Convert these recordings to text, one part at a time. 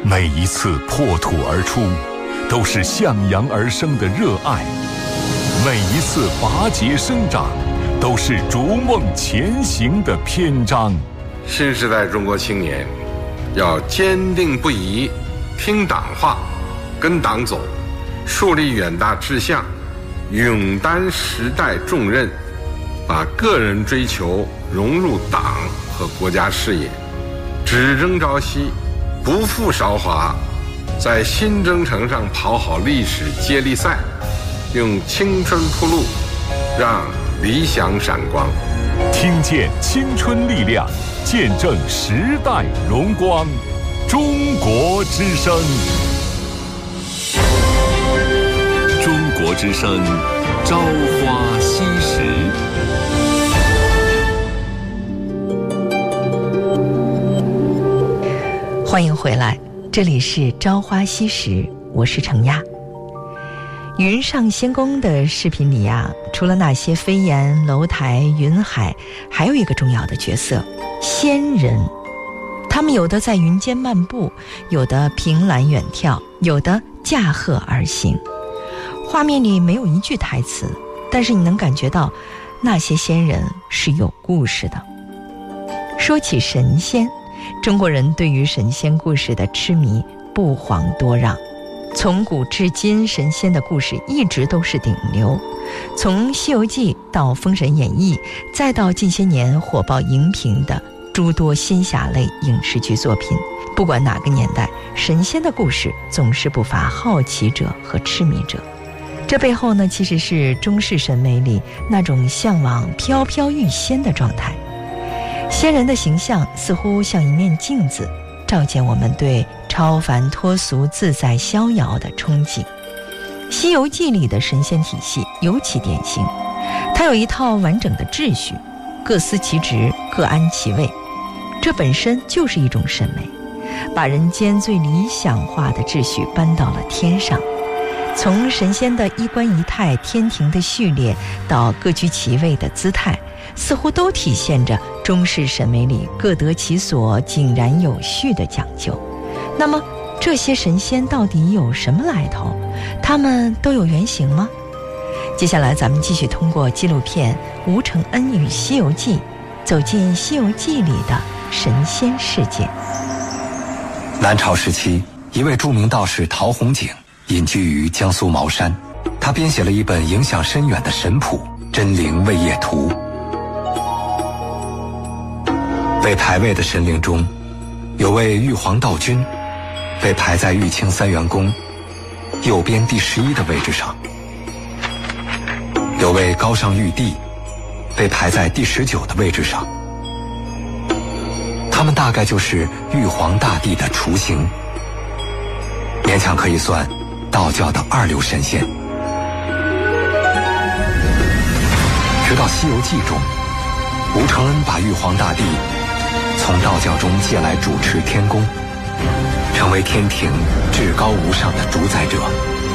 每一次破土而出，都是向阳而生的热爱；每一次拔节生长，都是逐梦前行的篇章。 新时代中国青年要坚定不移，听党话，跟党走，树立远大志向，勇担时代重任，把个人追求融入党和国家事业，只争朝夕，不负韶华，在新征程上跑好历史接力赛，用青春铺路，让理想闪光。 听见青春力量，见证时代荣光。中国之声，中国之声，朝花夕拾。 欢迎回来，这里是朝花夕拾，我是程亚。云上仙宫的视频里啊，除了那些飞檐楼台云海，还有一个重要的角色，仙人。他们有的在云间漫步，有的凭栏远眺，有的驾鹤而行。画面里没有一句台词，但是你能感觉到那些仙人是有故事的。说起神仙，中国人对于神仙故事的痴迷不遑多让，从古至今，神仙的故事一直都是顶流。从《西游记》到《封神演义》，再到近些年火爆荧屏的诸多仙侠类影视剧作品，不管哪个年代，神仙的故事总是不乏好奇者和痴迷者。这背后呢，其实是中式审美里那种向往飘飘欲仙的状态。仙人的形象似乎像一面镜子，照见我们对超凡脱俗、自在逍遥的憧憬。《西游记》里的神仙体系尤其典型，它有一套完整的秩序，各司其职，各安其位，这本身就是一种审美，把人间最理想化的秩序搬到了天上。从神仙的衣冠仪态、天庭的序列，到各居其位的姿态，似乎都体现着中式审美里各得其所、井然有序的讲究。那么这些神仙到底有什么来头？他们都有原型吗？接下来咱们继续通过纪录片《吴承恩与西游记》，走进《西游记》里的神仙世界。 南朝时期，一位著名道士陶弘景隐居于江苏茅山，他编写了一本影响深远的神谱《真灵位业图》。被排位的神灵中，有位玉皇道君，被排在玉清三元宫右边第11的位置上；有位高尚玉帝，被排在第19的位置上。他们大概就是玉皇大帝的雏形，勉强可以算道教的2流神仙。直到《西游记》中，吴承恩把玉皇大帝从道教中借来主持天宫，成为天庭至高无上的主宰者。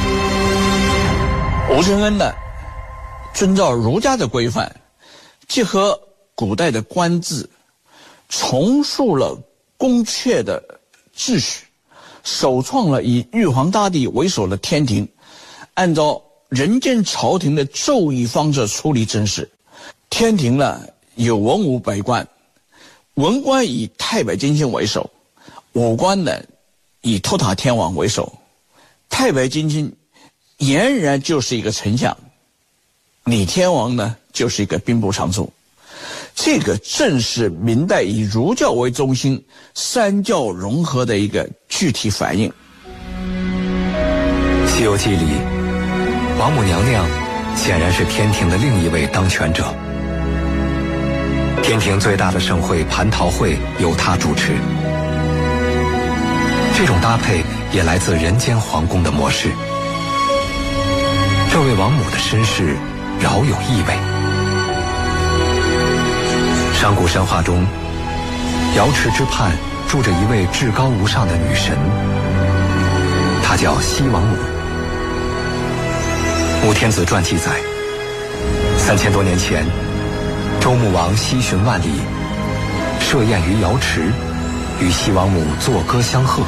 吴承恩呢，遵照儒家的规范，结合古代的官制，重塑了宫阙的秩序，首创了以玉皇大帝为首的天庭，按照人间朝廷的奏议方式处理政事。天庭呢，有文武百官，文官以太白金星为首，武官呢以托塔天王为首。太白金星俨然就是一个丞相，李天王呢就是一个兵部尚书。这个正是明代以儒教为中心，三教融合的一个具体反应。 《西游记》里，王母娘娘显然是天庭的另一位当权者。天庭最大的盛会蟠桃会由她主持，这种搭配也来自人间皇宫的模式。这位王母的身世饶有意味。上古神话中，瑶池之畔住着一位至高无上的女神，她叫西王母。《穆天子传》记载，3000多年前，周穆王西巡万里，设宴于瑶池，与西王母作歌相和。